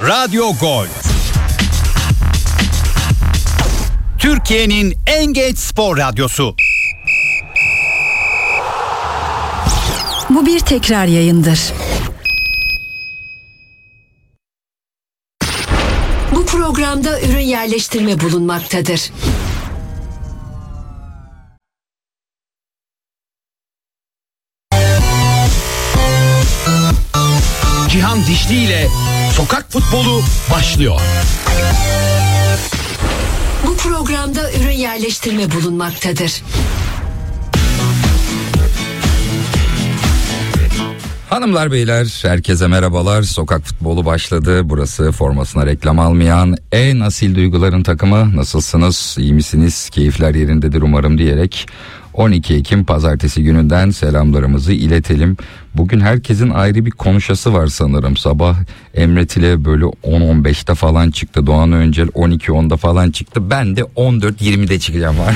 Radyo Gol. Türkiye'nin en genç spor radyosu. Bu bir tekrar yayındır. Bu programda ürün yerleştirme bulunmaktadır. Cihan Dişli ile Sokak Futbolu başlıyor. Bu programda ürün yerleştirme bulunmaktadır. Hanımlar beyler herkese merhabalar. Sokak futbolu başladı. Burası formasına reklam almayan en asil duyguların takımı. Nasılsınız? İyi misiniz? Keyifler yerindedir umarım diyerek 12 Ekim pazartesi gününden selamlarımızı iletelim. Bugün herkesin ayrı bir konuşası var sanırım. Sabah Emre Tile böyle 10-15'te falan çıktı. Doğan Öncel 12-10'da falan çıktı. Ben de 14-20'de çıkacağım var.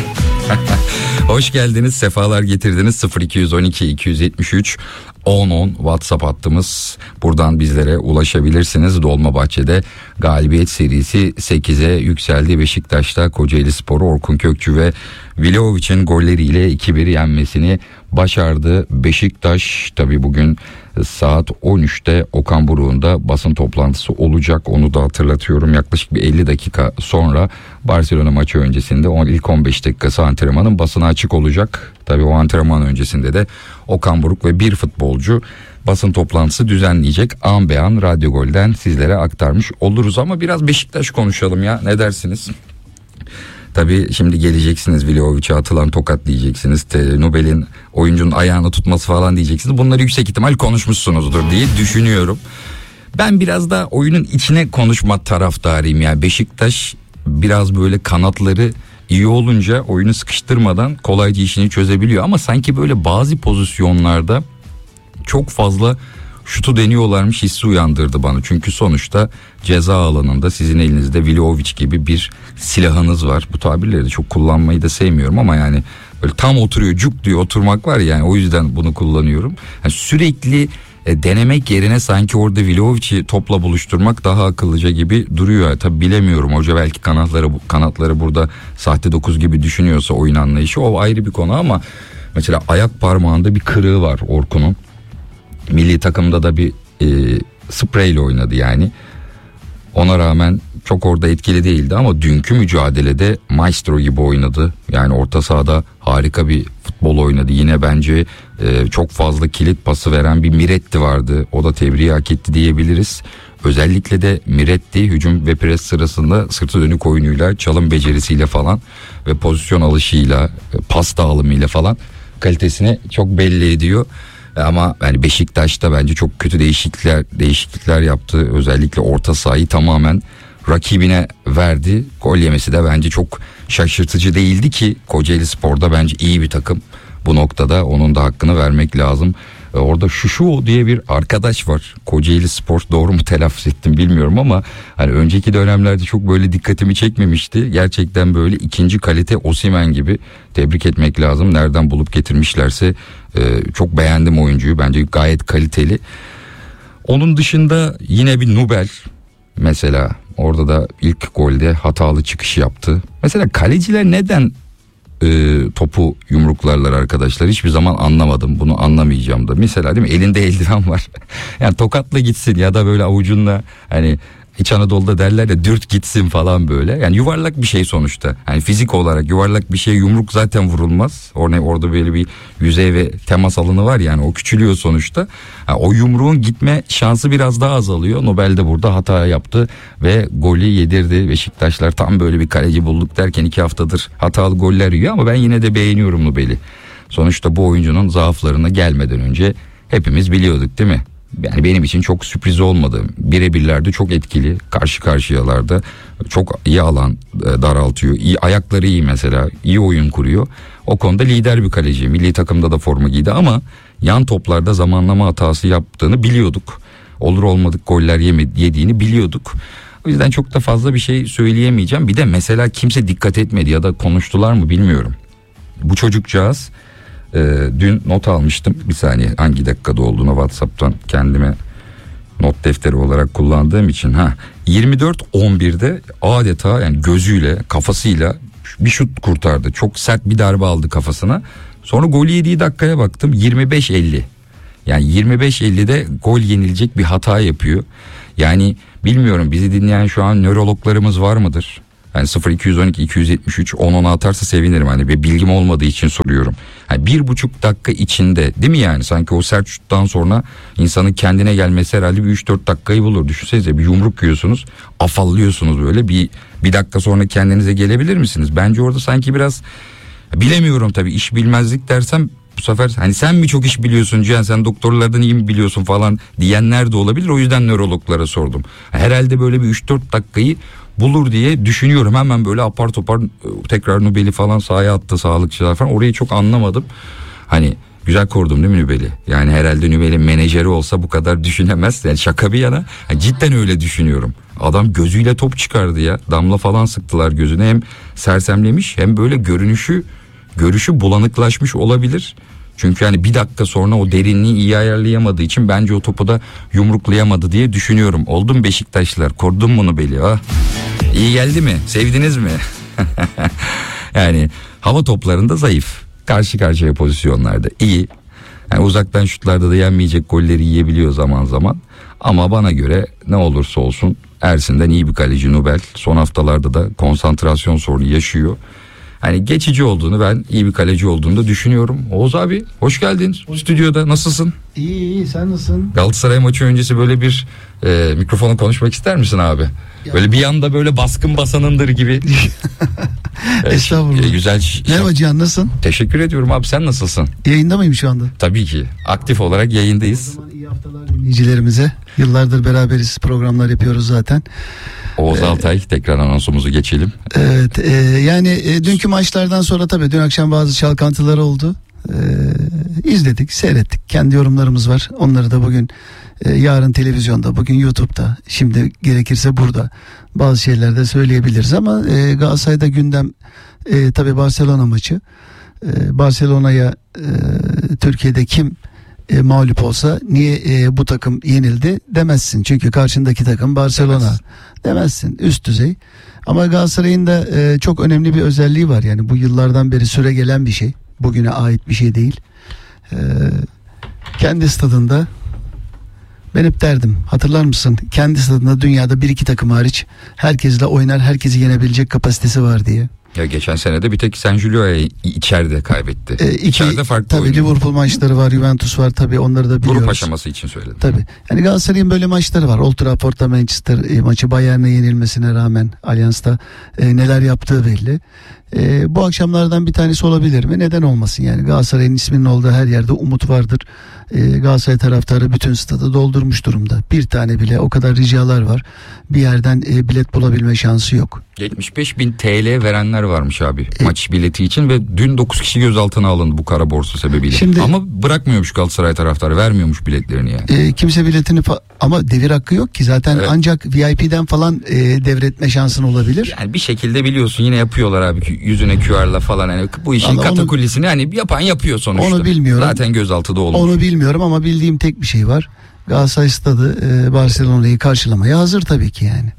Hoş geldiniz, sefalar getirdiniz. 0212 273 10 WhatsApp hattımız. Buradan bizlere ulaşabilirsiniz. Dolmabahçe'de galibiyet serisi 8'e yükseldi. Beşiktaş'ta Kocaelispor'u Orkun Kökçü ve Vlahovic'in golleriyle 2-1 yenmesini başardı. Beşiktaş tabii bugün saat 13'te Okan Buruk'un da basın toplantısı olacak. Onu da hatırlatıyorum. Yaklaşık bir 50 dakika sonra Barcelona maçı öncesinde ilk 15 dakikası antrenmanın basına açık olacak. Tabii o antrenman öncesinde de Okan Buruk ve bir futbolcu basın toplantısı düzenleyecek. An be an Radyo Gol'den sizlere aktarmış oluruz ama biraz Beşiktaş konuşalım ya, ne dersiniz? Tabii şimdi geleceksiniz, Vlahovic'e atılan tokat diyeceksiniz. Nobel'in oyuncunun ayağını tutması falan diyeceksiniz. Bunları yüksek ihtimal konuşmuşsunuzdur diye düşünüyorum. Ben biraz da oyunun içine konuşma taraftarıyım. Yani Beşiktaş biraz böyle kanatları iyi olunca oyunu sıkıştırmadan kolayca işini çözebiliyor. Ama sanki böyle bazı pozisyonlarda çok fazla şutu deniyorlarmış hissi uyandırdı bana. Çünkü sonuçta ceza alanında sizin elinizde Vlahovic gibi bir silahınız var. Bu tabirleri de çok kullanmayı da sevmiyorum ama yani böyle tam oturuyor, cuk diyor oturmak var yani, o yüzden bunu kullanıyorum. Yani sürekli denemek yerine sanki orada Vlahovic'i topla buluşturmak daha akıllıca gibi duruyor. Tabii bilemiyorum, hoca belki kanatları burada sahte 9 gibi düşünüyorsa oyun anlayışı, o ayrı bir konu ama mesela ayak parmağında bir kırığı var Orkun'un. Milli takımda da bir spreyle oynadı yani. Ona rağmen çok orada etkili değildi ama dünkü mücadelede maestro gibi oynadı. Yani orta sahada harika bir futbol oynadı. Yine bence çok fazla kilit pası veren bir Miretti vardı. O da tebriği hak etti diyebiliriz. Özellikle de Miretti hücum ve pres sırasında sırtı dönük oyunuyla, çalım becerisiyle falan ve pozisyon alışıyla, pas dağılımıyla falan kalitesini çok belli ediyor. Ama yani Beşiktaş'ta bence çok kötü değişiklikler yaptı. Özellikle orta sahayı tamamen rakibine verdi. Gol yemesi de bence çok şaşırtıcı değildi ki Kocaelispor'da bence iyi bir takım. Bu noktada onun da hakkını vermek lazım. Orada Şuşu diye bir arkadaş var. Kocaelispor, doğru mu telaffuz ettim bilmiyorum ama hani önceki dönemlerde çok böyle dikkatimi çekmemişti. Gerçekten böyle ikinci kalite Osimhen gibi, tebrik etmek lazım. Nereden bulup getirmişlerse çok beğendim oyuncuyu. Bence gayet kaliteli. Onun dışında yine bir Nubel mesela, orada da ilk golde hatalı çıkış yaptı. Mesela kaleciler neden topu yumruklarlar arkadaşlar, hiçbir zaman anlamadım, bunu anlamayacağım da. Mesela değil mi, elinde eldiven var yani tokatla gitsin ya da böyle avucunla, hani İç Anadolu'da derler ya dürt gitsin falan böyle. Yani yuvarlak bir şey sonuçta. Yani fizik olarak yuvarlak bir şey, yumruk zaten vurulmaz. Orada böyle bir yüzey ve temas alanı var yani, o küçülüyor sonuçta. Yani o yumruğun gitme şansı biraz daha azalıyor. Nobel de burada hata yaptı ve golü yedirdi. Beşiktaşlar tam böyle bir kaleci bulduk derken 2 haftadır hatalı goller yiyor ama ben yine de beğeniyorum Nobel'i. Sonuçta bu oyuncunun zaaflarına gelmeden önce hepimiz biliyorduk değil mi? Yani benim için çok sürpriz olmadı. Birebirlerde çok etkili, karşı karşıyalarda çok iyi alan daraltıyor. İyi, ayakları iyi mesela, iyi oyun kuruyor. O konuda lider bir kaleci. Milli takımda da forma giydi ama yan toplarda zamanlama hatası yaptığını biliyorduk. Olur olmadık goller yediğini biliyorduk. O yüzden çok da fazla bir şey söyleyemeyeceğim. Bir de mesela kimse dikkat etmedi ya da konuştular mı bilmiyorum. Bu çocukcağız, dün not almıştım, bir saniye hangi dakikada olduğunu WhatsApp'tan kendime not defteri olarak kullandığım için 24-11'de adeta yani gözüyle, kafasıyla bir şut kurtardı. Çok sert bir darbe aldı kafasına. Sonra gol yediği dakikaya baktım, 25-50. Yani 25-50'de gol yenilecek bir hata yapıyor. Yani bilmiyorum, bizi dinleyen şu an nörologlarımız var mıdır? Yani 0212 273 10 atarsa sevinirim. Hani bir bilgim olmadığı için soruyorum. Yani 1,5 dakika içinde, değil mi yani? Sanki o sert şuttan sonra insanın kendine gelmesi herhalde bir 3-4 dakikayı bulur. Düşünsenize, bir yumruk yiyorsunuz, afallıyorsunuz böyle. Bir dakika sonra kendinize gelebilir misiniz? Bence orada sanki biraz, bilemiyorum tabii, iş bilmezlik dersem bu sefer hani sen mi çok iş biliyorsun Cihan, sen doktorlardan iyi mi biliyorsun falan diyenler de olabilir. O yüzden nörologlara sordum. Herhalde böyle bir 3-4 dakikayı bulur diye düşünüyorum. Hemen böyle apar topar tekrar Nubel'i falan sahaya attı sağlıkçılar falan. Orayı çok anlamadım. Hani güzel korudum değil mi Nubel'i? Yani herhalde Nubel'in menajeri olsa bu kadar düşünemez. Yani şaka bir yana, yani cidden öyle düşünüyorum. Adam gözüyle top çıkardı ya. Damla falan sıktılar gözüne. Hem sersemlemiş hem böyle görüşü bulanıklaşmış olabilir. Çünkü hani bir dakika sonra o derinliği iyi ayarlayamadığı için bence o topu da yumruklayamadı diye düşünüyorum. Oldu mu Beşiktaşlılar? Korudun mu Nubel'i? İyi geldi mi? Sevdiniz mi? Yani hava toplarında zayıf. Karşı karşıya pozisyonlarda iyi. Yani uzaktan şutlarda da yenmeyecek golleri yiyebiliyor zaman zaman. Ama bana göre ne olursa olsun Ersin'den iyi bir kaleci Nubel. Son haftalarda da konsantrasyon sorunu yaşıyor. Hani geçici olduğunu, ben iyi bir kaleci olduğunu da düşünüyorum. Oğuz abi hoş geldin stüdyoda, nasılsın? İyi sen nasılsın? Galatasaray maçı öncesi böyle bir mikrofona konuşmak ister misin abi? Ya. Böyle bir anda böyle baskın basanındır gibi. Estağfurullah. Güzel. Merhaba Cihan, nasılsın? Teşekkür ediyorum abi, sen nasılsın? Yayında mıyım şu anda? Tabii ki aktif olarak yayındayız. O zaman iyi haftalar dinleyicilerimize. Yıllardır beraberiz, programlar yapıyoruz zaten. Oğuz Altay, tekrar anonsumuzu geçelim. Evet, yani dünkü maçlardan sonra tabii dün akşam bazı çalkantılar oldu. İzledik, seyrettik. Kendi yorumlarımız var. Onları da bugün yarın televizyonda, bugün YouTube'da, şimdi gerekirse burada bazı şeyler de söyleyebiliriz ama Galatasaray'da gündem tabii Barcelona maçı. Barcelona'ya Türkiye'de kim mağlup olsa niye bu takım yenildi demezsin. Çünkü karşındaki takım Barcelona demezsin. Üst düzey. Ama Galatasaray'ın da çok önemli bir özelliği var. Yani bu yıllardan beri süre gelen bir şey. Bugüne ait bir şey değil. Kendi stadında, ben hep derdim, hatırlar mısın? Kendi stadında dünyada 1-2 takım hariç herkesle oynar, herkesi yenebilecek kapasitesi var diye. Ya geçen sene de bir tek San Julio'ya içeride kaybetti. İçeride farklı tabii oynuyor. Liverpool maçları var, Juventus var, tabii onları da biliyoruz. Grup aşaması için söyledim. Tabii. Yani Galatasaray'ın böyle maçları var. Old Trafford'da Manchester maçı Bayern'e yenilmesine rağmen Allianz'da neler yaptığı belli. Bu akşamlardan bir tanesi olabilir mi? Neden olmasın yani? Galatasaray'ın isminin olduğu her yerde umut vardır. Galatasaray taraftarı bütün stadı doldurmuş durumda. Bir tane bile, o kadar ricalar var. Bir yerden bilet bulabilme şansı yok. 75.000 TL verenler varmış abi maç bileti için ve dün 9 kişi gözaltına alındı bu kara borsa sebebiyle. Ama bırakmıyormuş Galatasaray taraftarı, vermiyormuş biletlerini yani. Kimse biletini ama devir hakkı yok ki zaten, evet. Ancak VIP'den falan devretme şansın olabilir. Yani bir şekilde biliyorsun yine yapıyorlar abi, yüzüne QR'la falan, yani bu işin katakulisini hani yapan yapıyor sonuçta. Onu bilmiyorum. Zaten gözaltı da olmuş. Onu bilmiyorum ama bildiğim tek bir şey var. Galatasaray stadı Barcelona'yı karşılamaya hazır tabii ki yani.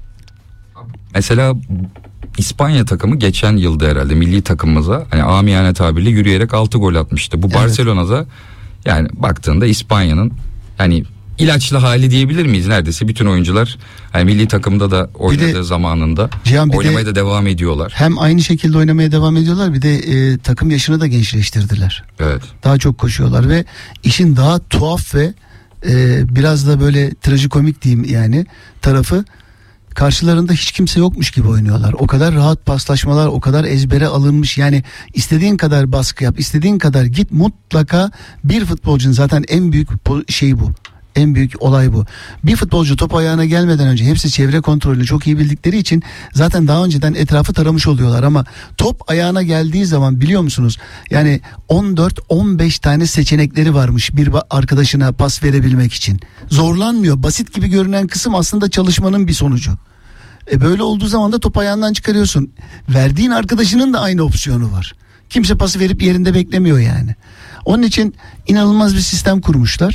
Mesela İspanya takımı geçen yılda herhalde milli takımımıza hani amiyane tabirle yürüyerek 6 gol atmıştı. Bu evet. Barcelona'da yani baktığında İspanya'nın hani ilaçlı hali diyebilir miyiz? Neredeyse bütün oyuncular hani milli takımda da oynadığı zamanında oynamaya da devam ediyorlar. Hem aynı şekilde oynamaya devam ediyorlar, bir de takım yaşını da gençleştirdiler. Evet. Daha çok koşuyorlar ve işin daha tuhaf ve biraz da böyle trajikomik diyeyim yani tarafı, karşılarında hiç kimse yokmuş gibi oynuyorlar. O kadar rahat paslaşmalar, o kadar ezbere alınmış. Yani istediğin kadar baskı yap, istediğin kadar git, mutlaka bir futbolcunun zaten en büyük şey bu. En büyük olay bu. Bir futbolcu top ayağına gelmeden önce hepsi çevre kontrolünü çok iyi bildikleri için zaten daha önceden etrafı taramış oluyorlar ama top ayağına geldiği zaman biliyor musunuz? Yani 14-15 tane seçenekleri varmış bir arkadaşına pas verebilmek için. Zorlanmıyor. Basit gibi görünen kısım aslında çalışmanın bir sonucu. Böyle olduğu zaman da top ayağından çıkarıyorsun. Verdiğin arkadaşının da aynı opsiyonu var. Kimse pası verip yerinde beklemiyor yani. Onun için inanılmaz bir sistem kurmuşlar.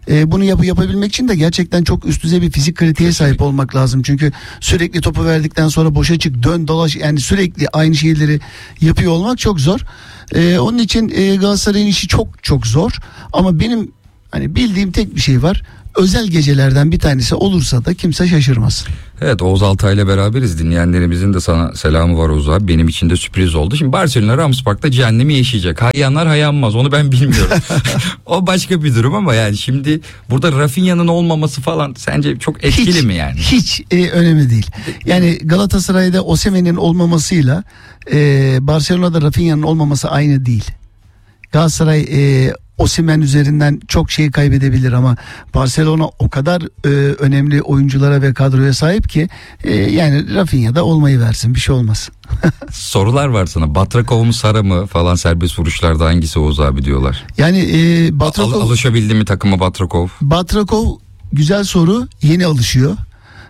Bunu yapabilmek için de gerçekten çok üst düzey bir fizik kritiğe sahip olmak lazım. Çünkü sürekli topu verdikten sonra boşa çık, dön, dolaş, yani sürekli aynı şeyleri yapıyor olmak çok zor. Onun için Galatasaray'ın işi çok çok zor. Ama benim hani bildiğim tek bir şey var. Özel gecelerden bir tanesi olursa da kimse şaşırmaz. Evet, Oğuz Altay'la beraberiz. Dinleyenlerimizin de sana selamı var Oğuz abi. Benim için de sürpriz oldu. Şimdi Barcelona Rams Park'ta cehennemi yaşayacak. Hayyanlar hayanmaz, onu ben bilmiyorum. O başka bir durum ama yani şimdi burada Rafinha'nın olmaması falan sence çok etkili mi yani? Hiç önemli değil. Yani Galatasaray'da Osimhen'in olmamasıyla Barcelona'da Rafinha'nın olmaması aynı değil. Galatasaray Osimhen üzerinden çok şey kaybedebilir ama Barcelona o kadar önemli oyunculara ve kadroya sahip ki yani Rafinha da olmayı versin, bir şey olmaz. Sorular var sana. Batrakov mu Sara mı falan, serbest vuruşlarda hangisi Oğuz abi diyorlar. Yani Batrakov alışabildi mi takıma Batrakov? Batrakov güzel soru, yeni alışıyor.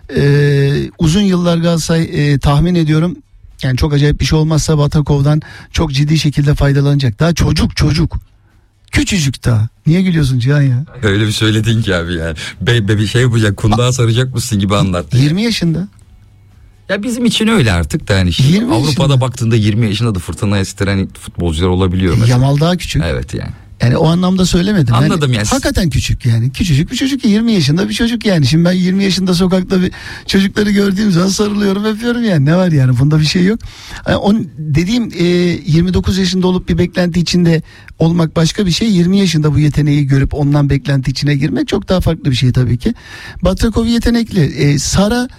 Uzun yıllar Galatasaray tahmin ediyorum, yani çok acayip bir şey olmazsa Batrakov'dan çok ciddi şekilde faydalanacak. Daha çocuk. Küçücük daha. Niye gülüyorsun Cihan ya? Öyle bir söyledin ki abi yani. Bir şey yapacak, kundağa saracak mısın gibi anlattın. 20 yaşında. Ya bizim için öyle artık da yani. Avrupa'da yaşında. baktığında 20 yaşında da fırtına estiren futbolcular olabiliyor mesela. Yamal daha küçük. Evet yani. Yani o anlamda söylemedim. Anladım yani. Hakikaten küçük yani. Küçücük bir çocuk, 20 yaşında bir çocuk yani. Şimdi ben 20 yaşında sokakta bir çocukları gördüğüm zaman sarılıyorum, öpüyorum yani. Ne var yani, bunda bir şey yok. Yani dediğim 29 yaşında olup bir beklenti içinde olmak başka bir şey. 20 yaşında bu yeteneği görüp ondan beklenti içine girmek çok daha farklı bir şey tabii ki. Batrakov yetenekli. Sara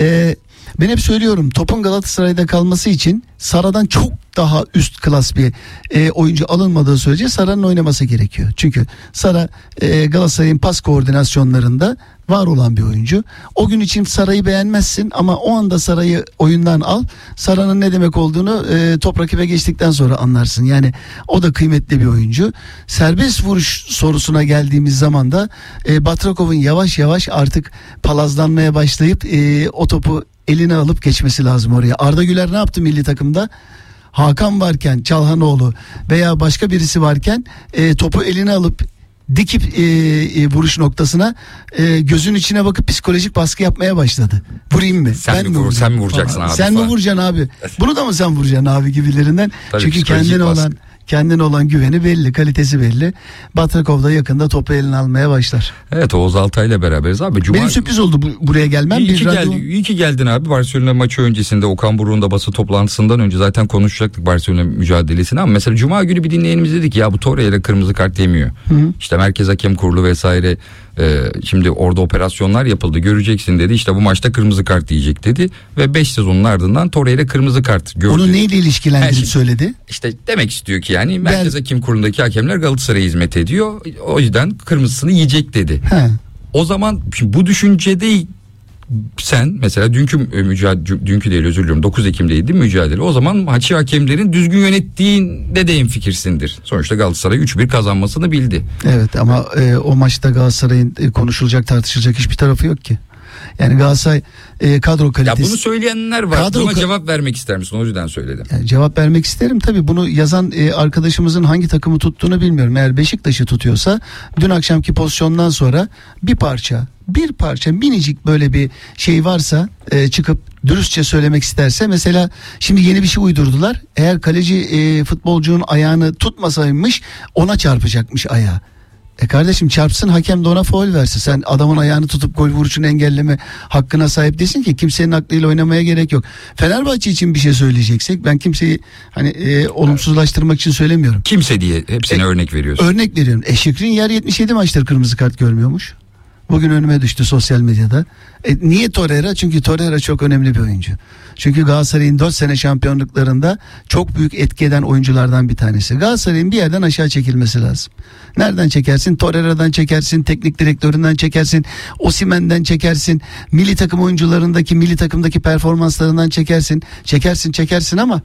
ben hep söylüyorum, topun Galatasaray'da kalması için Sara'dan çok daha üst klas bir oyuncu alınmadığı sürece Sara'nın oynaması gerekiyor. Çünkü Sara Galatasaray'ın pas koordinasyonlarında var olan bir oyuncu. O gün için Sara'yı beğenmezsin ama o anda Sara'yı oyundan al. Sara'nın ne demek olduğunu top rakibe geçtikten sonra anlarsın. Yani o da kıymetli bir oyuncu. Serbest vuruş sorusuna geldiğimiz zaman da Batrakov'un yavaş yavaş artık palazlanmaya başlayıp o topu eline alıp geçmesi lazım oraya. Arda Güler ne yaptı milli takımda? Hakan varken, Çalhanoğlu veya başka birisi varken topu eline alıp dikip vuruş noktasına gözün içine bakıp psikolojik baskı yapmaya başladı. Vurayım mı? Sen mi vuracaksın abi? Sen mi vuracaksın abi? Bunu da mı sen vuracaksın abi gibilerinden? Tabii, çünkü kendine olan güveni belli, kalitesi belli. Batrakov da yakında topu eline almaya başlar. Evet, Oğuz Altay'la beraberiz abi. Benim sürpriz oldu buraya gelmem. İyi ki geldin abi. Barcelona maçı öncesinde Okan Buruk'un da basın toplantısından önce zaten konuşacaktık Barcelona mücadelesini ama mesela Cuma günü bir dinleyenimiz dedi ki ya bu Torreira kırmızı kart yemiyor. Hı. İşte Merkez Hakem Kurulu vesaire şimdi orada operasyonlar yapıldı, göreceksin dedi. İşte bu maçta kırmızı kart yiyecek dedi ve 5 sezonun ardından Torreira kırmızı kart gördü. Onu neyle ilişkilendirip söyledi? İşte demek istiyor ki yani Merkez Hakem Kurulu'ndaki hakemler Galatasaray'a hizmet ediyor. O yüzden kırmızısını yiyecek dedi. He. O zaman bu düşüncede sen mesela dünkü değil, özür diliyorum, 9 Ekim'deydi mücadele. O zaman maçı hakemlerin düzgün yönettiğinde de hemfikirsindir. Sonuçta Galatasaray 3-1 kazanmasını bildi. Evet ama o maçta Galatasaray'ın konuşulacak, tartışılacak hiçbir tarafı yok ki. Yani Galatasaray kadro kalitesi. Ya bunu söyleyenler var. Buna cevap vermek ister misin? O yüzden söyledim. Yani cevap vermek isterim tabii. Bunu yazan arkadaşımızın hangi takımı tuttuğunu bilmiyorum. Eğer Beşiktaş'ı tutuyorsa dün akşamki pozisyondan sonra bir parça minicik böyle bir şey varsa çıkıp dürüstçe söylemek isterse, mesela şimdi yeni bir şey uydurdular. Eğer kaleci futbolcunun ayağını tutmasaymış ona çarpacakmış ayağı. Kardeşim çarpsın, hakem de ona faul versin. Sen adamın ayağını tutup gol vuruşunu engelleme hakkına sahip değilsin ki. Kimsenin aklıyla oynamaya gerek yok. Fenerbahçe için bir şey söyleyeceksek, ben kimseyi olumsuzlaştırmak için söylemiyorum. Kimse diye hepsine örnek veriyorsun. Örnek veriyorum. Skriniar 77 maçtır kırmızı kart görmüyormuş. Bugün önüme düştü sosyal medyada. Niye Torreira? Çünkü Torreira çok önemli bir oyuncu. Çünkü Galatasaray'ın 4 sene şampiyonluklarında çok büyük etki eden oyunculardan bir tanesi. Galatasaray'ın bir yerden aşağı çekilmesi lazım. Nereden çekersin? Torreira'dan çekersin, teknik direktöründen çekersin, Osimhen'den çekersin, milli takım oyuncularındaki, milli takımdaki performanslarından çekersin ama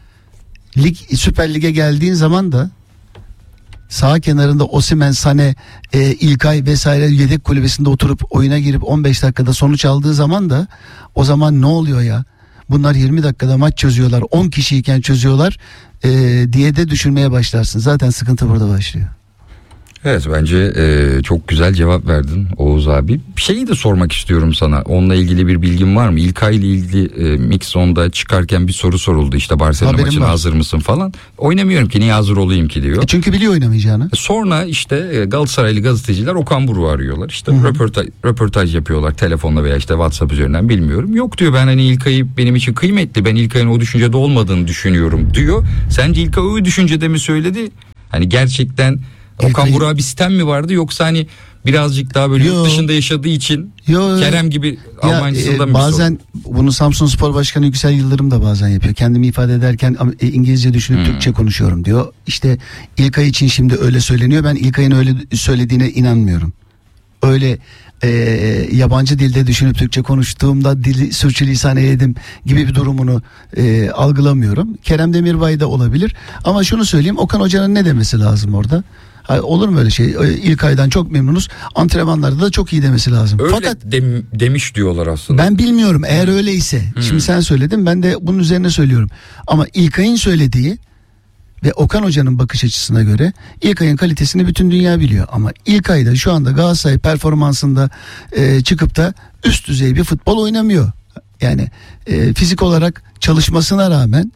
Süper Lig'e geldiğin zaman da sağ kenarında Osimhen, Sané, İlkay vesaire yedek kulübesinde oturup oyuna girip 15 dakikada sonuç aldığı zaman da o zaman ne oluyor ya? Bunlar 20 dakikada maç çözüyorlar, 10 kişiyken çözüyorlar diye de düşünmeye başlarsın. Zaten sıkıntı burada başlıyor. Evet, bence çok güzel cevap verdin Oğuz abi. Bir şeyi de sormak istiyorum sana. Onunla ilgili bir bilgin var mı? İlkay ile ilgili Mix On'da çıkarken bir soru soruldu. İşte Barcelona Haberim maçına var. hazır mısın falan. Oynamıyorum ki, niye hazır olayım ki diyor. Çünkü biliyor oynamayacağını. Sonra işte Galatasaraylı gazeteciler Okan Buruk'u arıyorlar. İşte röportaj yapıyorlar telefonla veya işte WhatsApp üzerinden, bilmiyorum. Yok diyor, ben hani İlkay'ı benim için kıymetli. Ben İlkay'ın o düşüncede olmadığını düşünüyorum diyor. Sence İlkay o düşüncede mi söyledi? Hani gerçekten Okan Buruk'a bir sitem mi vardı, yoksa hani birazcık daha böyle yurt dışında yaşadığı için Kerem gibi Almancısından mı bazen bunu Samsunspor Başkanı Yüksel Yıldırım da bazen yapıyor. Kendimi ifade ederken İngilizce düşünüp Türkçe konuşuyorum diyor. İşte İlkay için şimdi öyle söyleniyor. Ben İlkay'ın öyle söylediğine inanmıyorum. Öyle yabancı dilde düşünüp Türkçe konuştuğumda dili sürçülisan eyledim gibi bir durumunu algılamıyorum. Kerem Demirbay da olabilir. Ama şunu söyleyeyim, Okan Hoca'nın ne demesi lazım orada? Olur mu öyle şey? İlkay'dan çok memnunuz. Antrenmanlarda da çok iyi demesi lazım. Öyle fakat demiş diyorlar aslında. Ben bilmiyorum, eğer öyleyse. Şimdi sen söyledin, ben de bunun üzerine söylüyorum. Ama İlkay'ın söylediği ve Okan Hoca'nın bakış açısına göre İlkay'ın kalitesini bütün dünya biliyor. Ama İlkay da şu anda Galatasaray performansında çıkıp da üst düzey bir futbol oynamıyor. Yani fizik olarak çalışmasına rağmen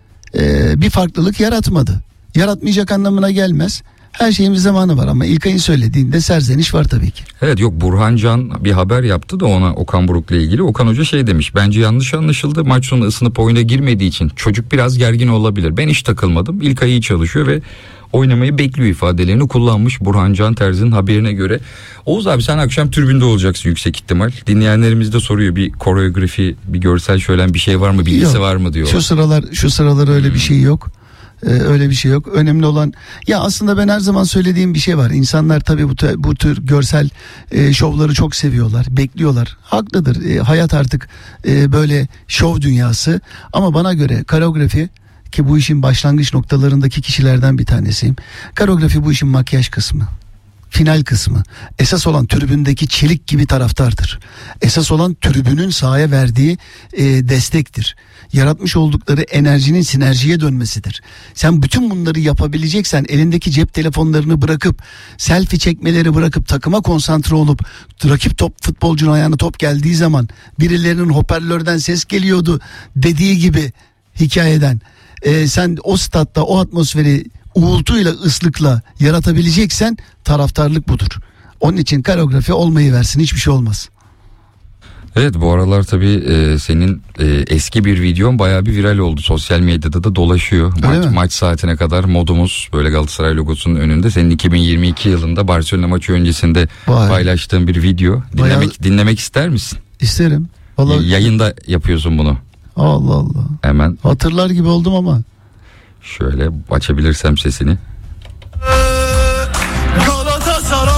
bir farklılık yaratmadı. Yaratmayacak anlamına gelmez. Her şeyin bir zamanı var ama İlkay'ın söylediğinde serzeniş var tabii ki. Evet, yok, Burhan Can bir haber yaptı da ona Okan Buruk'la ilgili. Okan Hoca şey demiş, bence yanlış anlaşıldı. Maç sonu ısınıp oyuna girmediği için çocuk biraz gergin olabilir. Ben hiç takılmadım. İlkay iyi çalışıyor ve oynamayı bekliyor ifadelerini kullanmış Burhan Can Terzi'nin haberine göre. Oğuz abi, sen akşam tribünde olacaksın yüksek ihtimal. Dinleyenlerimiz de soruyor, bir koreografi, bir görsel şölen bir şey var mı, bilgisi var mı diyorlar. Şu sıralar öyle bir şey yok. Öyle bir şey yok. Önemli olan, ya aslında ben her zaman söylediğim bir şey var. İnsanlar tabii bu tür görsel şovları çok seviyorlar, bekliyorlar. Haklıdır. Hayat artık böyle şov dünyası. Ama bana göre koreografi, ki bu işin başlangıç noktalarındaki kişilerden bir tanesiyim. Koreografi bu işin makyaj kısmı. Final kısmı. Esas olan tribündeki çelik gibi taraftardır. Esas olan tribünün sahaya verdiği destektir. Yaratmış oldukları enerjinin sinerjiye dönmesidir. Sen bütün bunları yapabileceksen, elindeki cep telefonlarını bırakıp, selfie çekmeleri bırakıp, takıma konsantre olup, rakip futbolcunun ayağına top geldiği zaman birilerinin hoparlörden ses geliyordu dediği gibi hikayeden, sen o statta o atmosferi uğultuyla, ıslıkla yaratabileceksen taraftarlık budur. Onun için koreografi olmayı versin, hiçbir şey olmaz. Evet, bu aralar tabii senin eski bir videon bayağı bir viral oldu. Sosyal medyada da dolaşıyor. Maç saatine kadar modumuz böyle Galatasaray logosunun önünde. Senin 2022 yılında Barcelona maçı öncesinde paylaştığın bir video. Dinlemek ister misin? İsterim. Vallahi... Yayında yapıyorsun bunu. Allah Allah. Hemen. Hatırlar gibi oldum ama. Şöyle açabilirsem sesini. Galatasaray.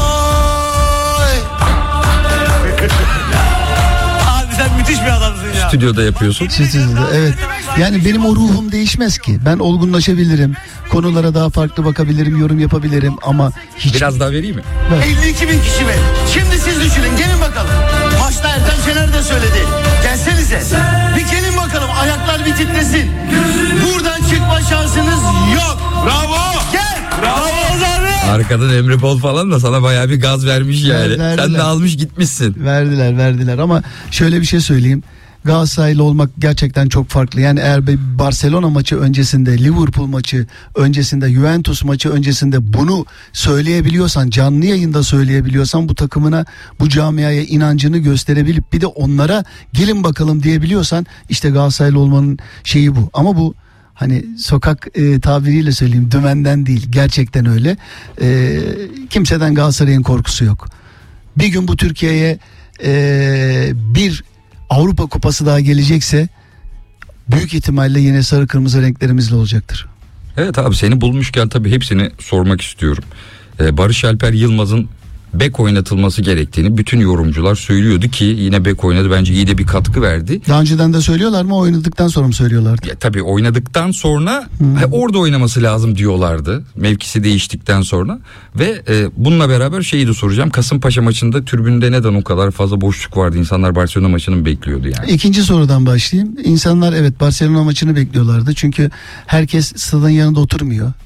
Abi sen müthiş bir adamsın ya. Stüdyoda yapıyorsun. Stüdyoda, evet. Yani benim o ruhum değişmez ki. Ben olgunlaşabilirim. Konulara daha farklı bakabilirim, yorum yapabilirim ama hiç... Biraz daha vereyim mi? 52 bin kişi mi? Şimdi siz düşünün, gelin bakalım. Maçta Ertem Şener de söyledi. Gelsenize. Bir gelin bakalım, ayaklar bir titresin. Buradan çıkma şansınız yok. Bravo. Gel. Bravo abi. Arkadan Emre Bol falan da sana bayağı bir gaz vermiş yani. Verdiler. Sen de almış gitmişsin. Verdiler ama şöyle bir şey söyleyeyim. Galatasaraylı olmak gerçekten çok farklı. Yani eğer bir Barcelona maçı öncesinde, Liverpool maçı öncesinde, Juventus maçı öncesinde bunu söyleyebiliyorsan, canlı yayında söyleyebiliyorsan, bu takımına, bu camiaya inancını gösterebilip bir de onlara gelin bakalım diyebiliyorsan, işte Galatasaraylı olmanın şeyi bu. Ama bu hani sokak tabiriyle söyleyeyim, dümenden değil, gerçekten öyle. Kimseden Galatasaray'ın korkusu yok. Bir gün bu Türkiye'ye bir Avrupa Kupası daha gelecekse büyük ihtimalle yine sarı kırmızı renklerimizle olacaktır. Evet abi, seni bulmuşken tabii hepsini sormak istiyorum. Barış Alper Yılmaz'ın bek oynatılması gerektiğini bütün yorumcular söylüyordu ki yine bek oynadı, bence iyi de bir katkı verdi. Daha önceden de söylüyorlar mı, oynadıktan sonra mı söylüyorlardı? Tabii oynadıktan sonra orada oynaması lazım diyorlardı, mevkisi değiştikten sonra. Ve bununla beraber şeyi de soracağım, Kasımpaşa maçında tribünde neden o kadar fazla boşluk vardı? İnsanlar Barcelona maçını mı bekliyordu yani? İkinci sorudan başlayayım. İnsanlar evet Barcelona maçını bekliyorlardı çünkü herkes stadın yanında oturmuyor.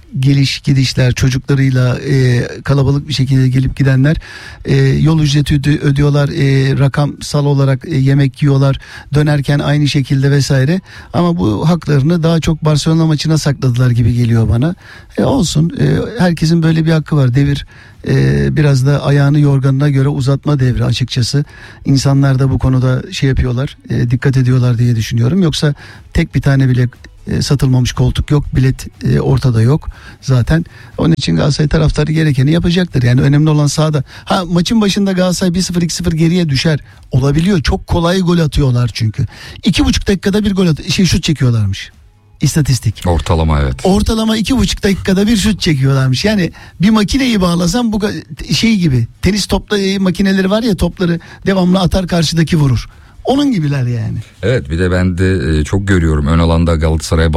geliş gidişler, çocuklarıyla kalabalık bir şekilde gelip gidenler yol ücreti ödüyorlar, rakamsal olarak yemek yiyorlar, dönerken aynı şekilde vesaire. Ama bu haklarını daha çok Barcelona maçına sakladılar gibi geliyor bana. Olsun, herkesin böyle bir hakkı var. Devir biraz da ayağını yorganına göre uzatma devri açıkçası. İnsanlar da bu konuda şey yapıyorlar, dikkat ediyorlar diye düşünüyorum. Yoksa tek bir tane bile satılmamış koltuk yok, bilet ortada yok zaten. Onun için Galatasaray taraftarı gerekeni yapacaktır. Yani önemli olan sahada. Maçın başında Galatasaray 1-0 2-0 geriye düşer. Olabiliyor. Çok kolay gol atıyorlar çünkü. 2,5 dakikada bir gol şut çekiyorlarmış. İstatistik. Ortalama, evet. Ortalama 2,5 dakikada bir şut çekiyorlarmış. Yani bir makineyi bağlasam bu şey gibi. Tenis topları makineleri var ya, topları devamlı atar, karşıdaki vurur. Onun gibiler yani. Evet, bir de ben de çok görüyorum ön alanda Galatasaray'a